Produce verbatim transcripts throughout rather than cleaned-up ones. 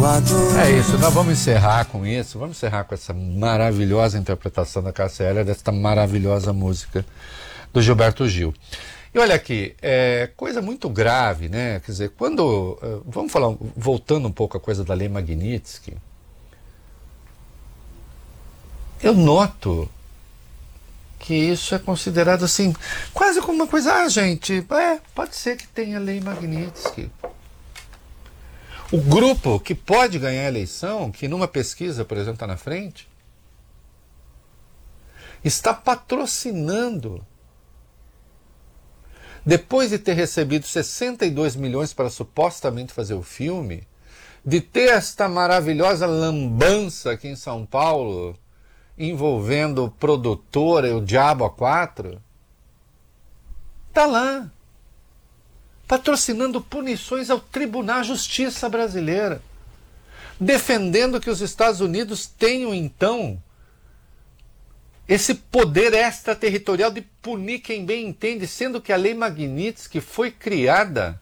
voador. É isso, nós vamos encerrar com isso, vamos encerrar com essa maravilhosa interpretação da Cássia Eller, desta maravilhosa música do Gilberto Gil. E olha aqui, é coisa muito grave, né? Quer dizer, quando... Vamos falar, voltando um pouco a coisa da Lei Magnitsky, eu noto que isso é considerado assim, quase como uma coisa, ah, gente, é, pode ser que tenha Lei Magnitsky. O grupo que pode ganhar a eleição, que numa pesquisa, por exemplo, está na frente, está patrocinando, depois de ter recebido sessenta e dois milhões para supostamente fazer o filme, de ter esta maravilhosa lambança aqui em São Paulo, envolvendo o produtor e o Diabo a quatro, está lá, patrocinando punições ao Tribunal de Justiça brasileira, defendendo que os Estados Unidos tenham, então, esse poder extraterritorial de punir quem bem entende, sendo que a Lei Magnitsky foi criada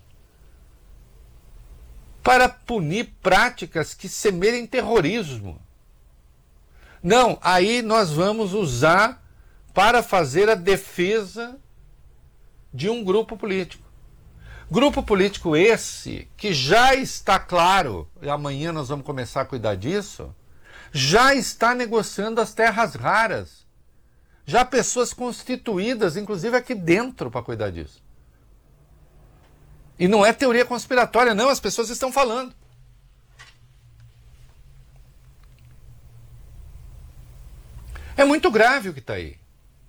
para punir práticas que semelhem terrorismo. Não, aí nós vamos usar para fazer a defesa de um grupo político. Grupo político esse que já está claro, e amanhã nós vamos começar a cuidar disso, já está negociando as terras raras. Já pessoas constituídas, inclusive aqui dentro, para cuidar disso. E não é teoria conspiratória, não, as pessoas estão falando. É muito grave o que está aí.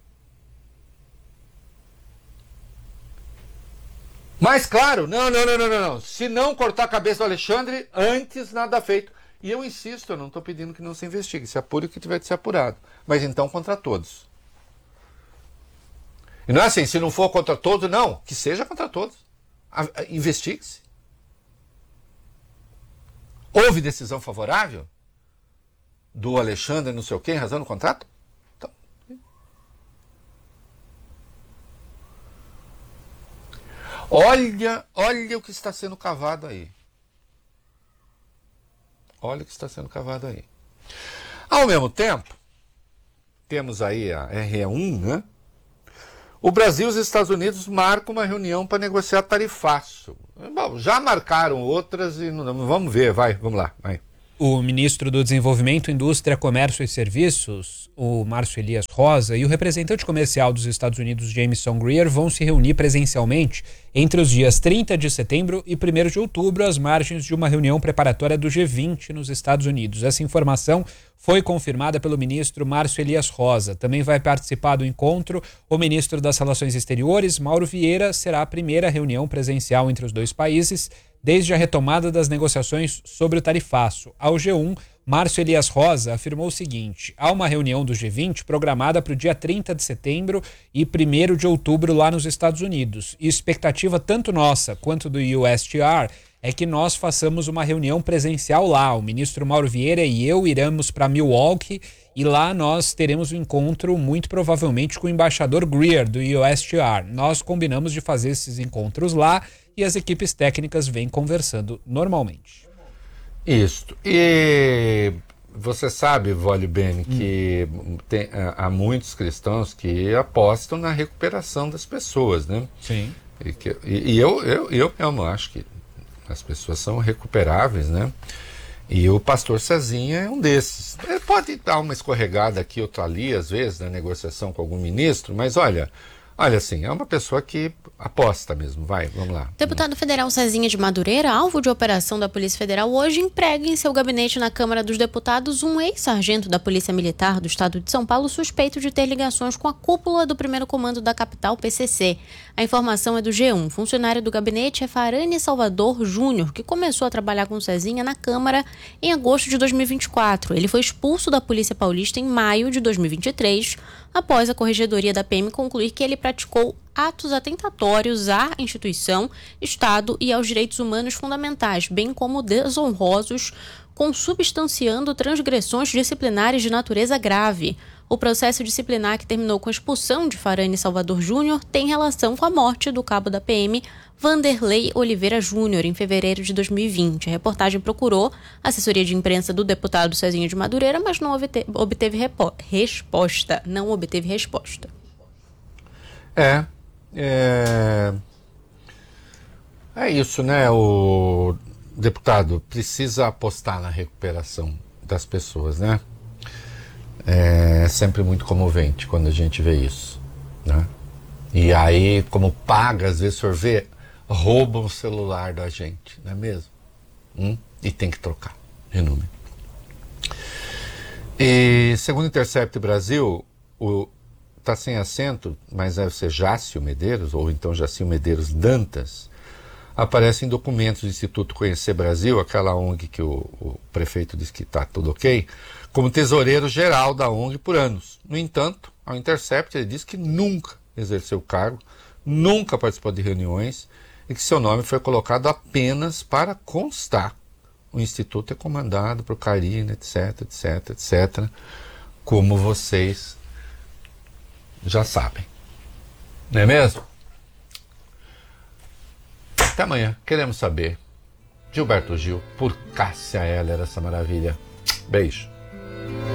Mas, claro, não, não, não, não, não, não. Se não cortar a cabeça do Alexandre, antes nada feito. E eu insisto, eu não estou pedindo que não se investigue, se apure o que tiver de ser apurado. Mas então contra todos. E não é assim, se não for contra todos, não, que seja contra todos. Investigue-se. Houve decisão favorável do Alexandre, não sei o quê, em razão do contrato? Então. Olha, olha o que está sendo cavado aí. Olha o que está sendo cavado aí. Ao mesmo tempo, temos aí a R E um, né? O Brasil e os Estados Unidos marcam uma reunião para negociar tarifaço. Bom, já marcaram outras e não, vamos ver, vai, vamos lá, vai. O ministro do Desenvolvimento, Indústria, Comércio e Serviços, o Márcio Elias Rosa, e o representante comercial dos Estados Unidos, Jameson Greer, vão se reunir presencialmente entre os dias trinta de setembro e primeiro de outubro, às margens de uma reunião preparatória do G vinte nos Estados Unidos. Essa informação foi confirmada pelo ministro Márcio Elias Rosa. Também vai participar do encontro o ministro das Relações Exteriores, Mauro Vieira. Será a primeira reunião presencial entre os dois países desde a retomada das negociações sobre o tarifaço. Ao G um, Márcio Elias Rosa afirmou o seguinte: há uma reunião do G vinte programada para o dia trinta de setembro e primeiro de outubro lá nos Estados Unidos. E expectativa tanto nossa quanto do U S T R é que nós façamos uma reunião presencial lá. O ministro Mauro Vieira e eu iremos para Milwaukee e lá nós teremos um encontro muito provavelmente com o embaixador Greer do U S T R. Nós combinamos de fazer esses encontros lá e as equipes técnicas vêm conversando normalmente. Isso. E você sabe, Vole Bene, que hum. tem, há muitos cristãos que apostam na recuperação das pessoas, né? Sim. E, que, e, e eu, eu, eu mesmo acho que as pessoas são recuperáveis, né? E o pastor Cezinha é um desses. Ele pode dar uma escorregada aqui, outra ali, às vezes, na negociação com algum ministro, mas olha... Olha, assim, é uma pessoa que aposta mesmo. Vai, vamos lá. Deputado federal Cezinha de Madureira, alvo de operação da Polícia Federal, hoje emprega em seu gabinete na Câmara dos Deputados um ex-sargento da Polícia Militar do Estado de São Paulo suspeito de ter ligações com a cúpula do primeiro comando da capital, P C C. A informação é do G um. Funcionário do gabinete é Farane Salvador Júnior, que começou a trabalhar com Cezinha na Câmara em agosto de dois mil e vinte e quatro. Ele foi expulso da Polícia Paulista em maio de dois mil e vinte e três, após a Corregedoria da P M concluir que ele praticou atos atentatórios à instituição, Estado e aos direitos humanos fundamentais, bem como desonrosos, consubstanciando transgressões disciplinares de natureza grave. O processo disciplinar que terminou com a expulsão de Farane Salvador Júnior tem relação com a morte do cabo da P M Vanderlei Oliveira Júnior em fevereiro de dois mil e vinte. A reportagem procurou a assessoria de imprensa do deputado Cezinha de Madureira, mas não obteve, obteve repo, resposta. Não obteve resposta. É, é... É isso, né? O deputado precisa apostar na recuperação das pessoas, né? É sempre muito comovente quando a gente vê isso, né? E aí, como paga, às vezes, o senhor vê, roubam o celular da gente, não é mesmo? Hum? E tem que trocar de número. E segundo o Intercept Brasil, o está sem acento, mas deve ser Jácio Medeiros, ou então Jacinho Medeiros Dantas, aparece em documentos do Instituto Conhecer Brasil, aquela O N G que o, o prefeito disse que está tudo ok, como tesoureiro geral da O N G por anos. No entanto, ao Intercept ele disse que nunca exerceu o cargo, nunca participou de reuniões e que seu nome foi colocado apenas para constar. O Instituto é comandado por Karina, etc, etc, etc, como vocês já sabem. Não é mesmo? Até amanhã. Queremos saber. Gilberto Gil, por Cássia Eller, essa maravilha. Beijo.